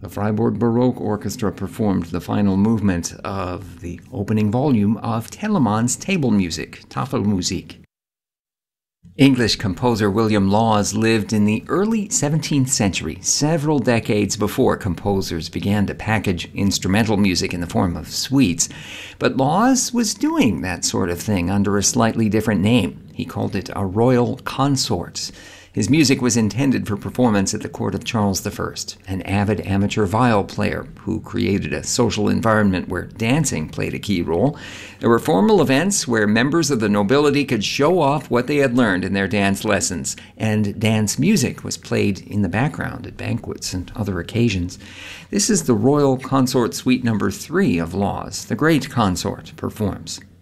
The Freiburg Baroque Orchestra performed the final movement of the opening volume of Telemann's table music, Tafelmusik. English composer William Laws lived in the early 17th century, several decades before composers began to package instrumental music in the form of suites. But Laws was doing that sort of thing under a slightly different name. He called it a royal consort. His music was intended for performance at the court of Charles I, an avid amateur viol player who created a social environment where dancing played a key role. There were formal events where members of the nobility could show off what they had learned in their dance lessons, and dance music was played in the background at banquets and other occasions. This is the Royal Consort Suite No. 3 of Laws. The Great Consort performs.